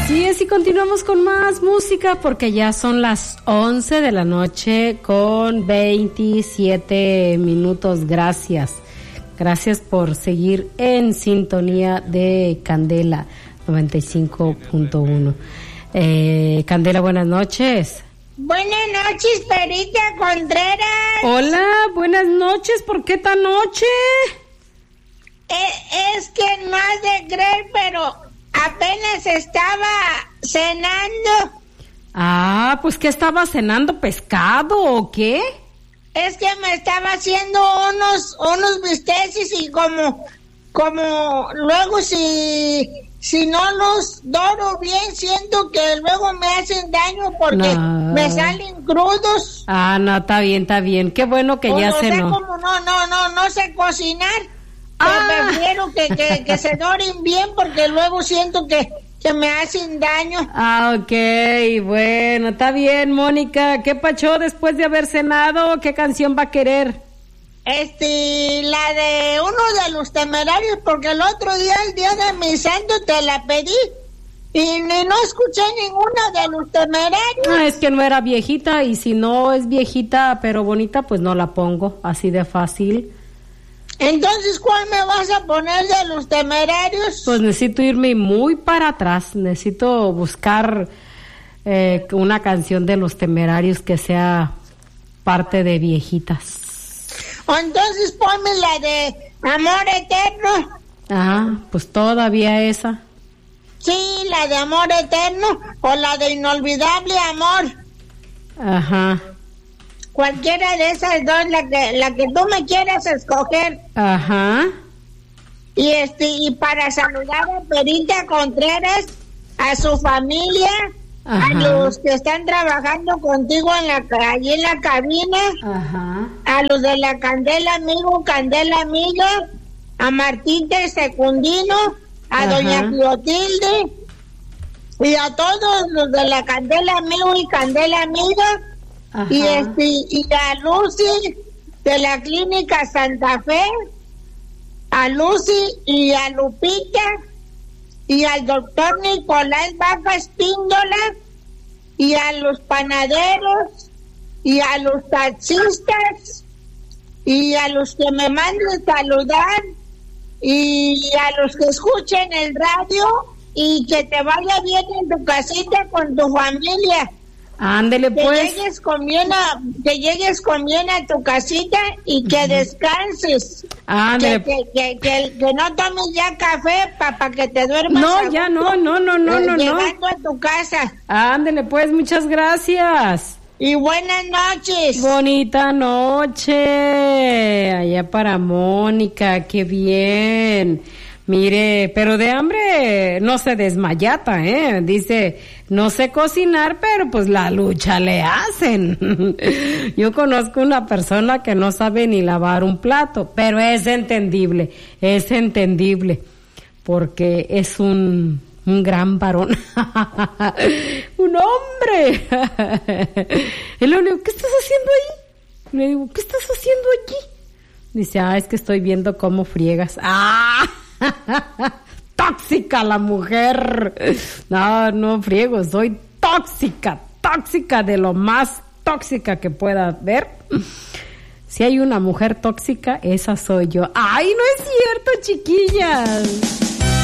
Así es, y continuamos con más música porque ya son las 11 de la noche con 27 minutos. Gracias por seguir en sintonía de Candela 95.1. Candela, buenas noches. Buenas noches, Perita Contreras. Hola, buenas noches. ¿Por qué esta noche? Es que no has de creer, pero apenas estaba cenando. Ah, pues ¿qué estaba cenando? ¿Pescado o qué? Es que me estaba haciendo unos bisteces y como luego si no los doro bien, siento que luego me hacen daño porque me salen crudos. Ah, no, está bien. Qué bueno que ya cenó. Como no sé cocinar. Prefiero que se doren bien porque luego siento que me hacen daño. Ah, ok, bueno, está bien, Mónica. ¿Qué pacho después de haber cenado? ¿Qué canción va a querer? La de uno de los Temerarios, porque el otro día, el día de mi santo, te la pedí y no escuché ninguna de los Temerarios. Ah, es que no era viejita, y si no es viejita pero bonita, pues no la pongo, así de fácil. Entonces, ¿cuál me vas a poner de los Temerarios? Pues necesito irme muy para atrás, necesito buscar una canción de los Temerarios que sea parte de viejitas. Entonces ponme la de Amor Eterno. Ah, pues todavía esa. Sí, la de Amor Eterno o la de Inolvidable Amor. Ajá. Cualquiera de esas dos, la que tú me quieras escoger. Ajá. Y para saludar a Perita Contreras, a su familia, ajá, a los que están trabajando contigo allí en la cabina, ajá, a los de la Candela Amigo, Candela Amiga, a Martita Secundino, a ajá, doña Clotilde, y a todos los de la Candela Amigo y Candela Amiga, ajá, y a Lucy de la Clínica Santa Fe, a Lucy y a Lupita, y al doctor Nicolás Baja Espíndola, y a los panaderos, y a los taxistas, y a los que me manden saludar, y a los que escuchen el radio, y que te vaya bien en tu casita con tu familia. Ándele pues. Que llegues con bien a tu casita y que descanses. Ándele. Que no tomes ya café para que te duermas. No, ya no. Llegando a tu casa. Ándele pues, muchas gracias. Y buenas noches. Bonita noche. Allá para Mónica, qué bien. Mire, pero de hambre no se desmayata, dice, no sé cocinar, pero pues la lucha le hacen. Yo conozco una persona que no sabe ni lavar un plato, pero es entendible, porque es un gran varón, un hombre. Y le digo, ¿qué estás haciendo ahí? Le digo, ¿qué estás haciendo aquí? Dice, es que estoy viendo cómo friegas. Tóxica la mujer. No friego, soy tóxica de lo más tóxica que pueda haber. Si hay una mujer tóxica, esa soy yo. ¡Ay, no es cierto, chiquillas!